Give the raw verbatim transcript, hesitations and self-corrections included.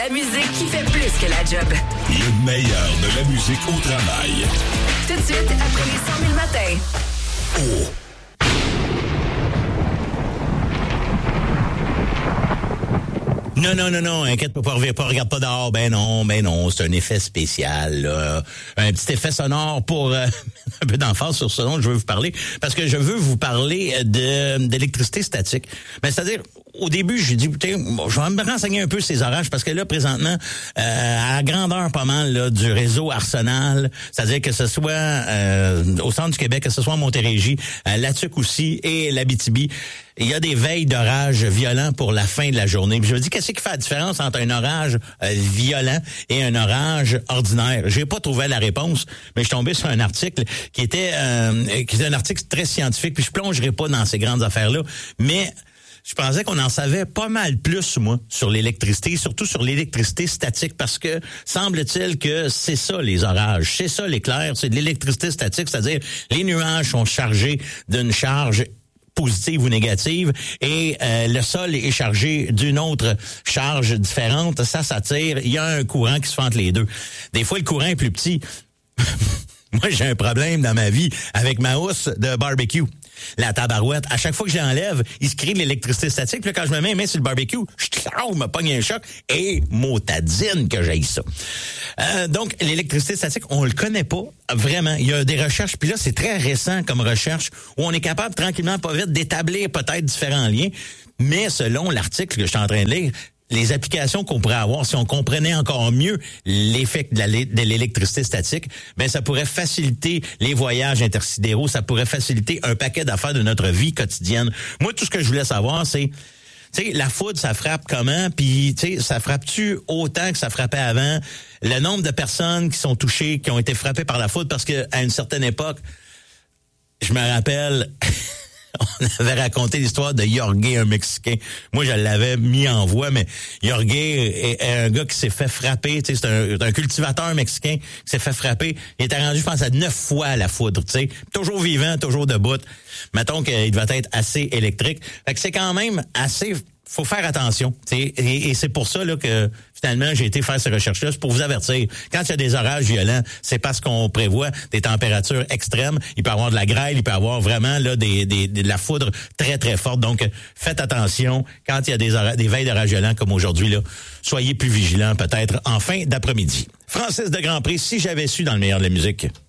La musique qui fait plus que la job. Le meilleur de la musique au travail. Tout de suite, après les cent mille matins. Oh. Non, non, non, non, inquiète-toi pas, pas, regarde pas dehors. Ben non, ben non, c'est un effet spécial, là. Un petit effet sonore pour euh, un peu d'emphase sur ce dont je veux vous parler, parce que je veux vous parler de d'électricité statique. Ben, c'est-à-dire, au début, j'ai dit, écoutez, je vais me renseigner un peu ces orages, parce que là, présentement, euh, à la grandeur pas mal là, du réseau Arsenal, c'est-à-dire que ce soit euh, au centre du Québec, que ce soit en Montérégie, à Latuc aussi et l'Abitibi, il y a des veilles d'orage violents pour la fin de la journée. Puis je me dis, qu'est-ce qui fait la différence entre un orage euh, violent et un orage ordinaire? J'ai pas trouvé la réponse, mais je suis tombé sur un article qui était, euh, qui était un article très scientifique, puis je plongerai pas dans ces grandes affaires-là, mais je pensais qu'on en savait pas mal plus, moi, sur l'électricité, surtout sur l'électricité statique, parce que semble-t-il que c'est ça, les orages, c'est ça, l'éclair, c'est de l'électricité statique, c'est-à-dire les nuages sont chargés d'une charge positive ou négative, et euh, le sol est chargé d'une autre charge différente, ça s'attire, il y a un courant qui se fait entre les deux. Des fois, le courant est plus petit. Moi, j'ai un problème dans ma vie avec ma housse de barbecue. La tabarouette, à chaque fois que je l'enlève, il se crée de l'électricité statique. Puis là, quand je me mets les mains sur le barbecue, je je me pogne un choc et motadine que j'aille ça. Euh, donc, l'électricité statique, on le connaît pas vraiment. Il y a des recherches, puis là, c'est très récent comme recherche, où on est capable, tranquillement, pas vite, d'établir peut-être différents liens. Mais selon l'article que je suis en train de lire, les applications qu'on pourrait avoir, si on comprenait encore mieux l'effet de, la, de l'électricité statique, ben ça pourrait faciliter les voyages intersidéraux, ça pourrait faciliter un paquet d'affaires de notre vie quotidienne. Moi, tout ce que je voulais savoir, c'est, tu sais, la foudre, ça frappe comment? Puis, tu sais, ça frappe-tu autant que ça frappait avant? Le nombre de personnes qui sont touchées, qui ont été frappées par la foudre, parce que à une certaine époque, je me rappelle... On avait raconté l'histoire de Jorge, un Mexicain. Moi, je l'avais mis en voix, mais Jorge est, est un gars qui s'est fait frapper. Tu sais, c'est un, un cultivateur mexicain qui s'est fait frapper. Il était rendu, je pense, à neuf fois à la foudre. Tu sais, toujours vivant, toujours debout. Mettons qu'il devait être assez électrique. Fait que c'est quand même assez... Faut faire attention. Et, et c'est pour ça là que finalement j'ai été faire ces recherches-là, c'est pour vous avertir. Quand il y a des orages violents, c'est parce qu'on prévoit des températures extrêmes. Il peut y avoir de la grêle, il peut y avoir vraiment là des, des, de la foudre très très forte. Donc faites attention quand il y a des, ora- des veilles d'orage violents comme aujourd'hui là. Soyez plus vigilants peut-être en fin d'après-midi. Francis de Grandpré, si j'avais su dans le meilleur de la musique.